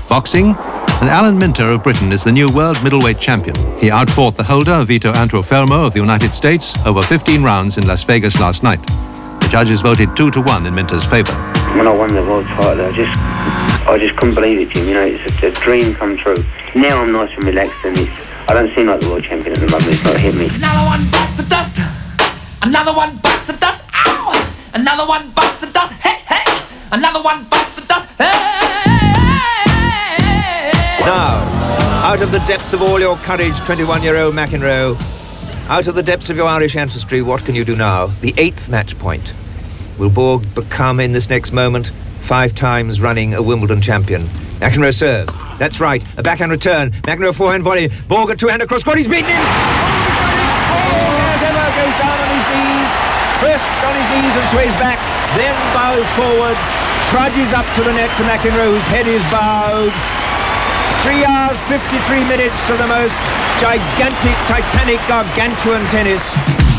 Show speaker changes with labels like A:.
A: Boxing, and Alan Minter of Britain is the new world middleweight champion. He outfought the holder, Vito Antuofermo of the United States, over 15 rounds in Las Vegas last night. The judges voted 2-1 in Minter's favour.
B: When I won the world title, I just couldn't believe it, Jim. You know, it's a dream come true. Now I'm nice and relaxed, and I don't seem like the world champion at the moment. It's not hitting me.
C: Another one bites the dust. Another one bites the dust. Ow! Another one bites the dust. Hey, hey! Another one bites the dust. Hey!
D: Now, out of the depths of all your courage, 21-year-old McEnroe, out of the depths of your Irish ancestry, what can you do now? The 8th match point. Will Borg become, in this next moment, 5 times running a Wimbledon champion? McEnroe serves. That's right. A backhand return. McEnroe forehand volley. Borg a two-hander cross court. He's beaten him! Borg, as ever, goes down on his knees. First on his knees and sways back, then bows forward, trudges up to the net to McEnroe, whose head is bowed. 3 hours, 53 minutes of the most gigantic, titanic, gargantuan tennis.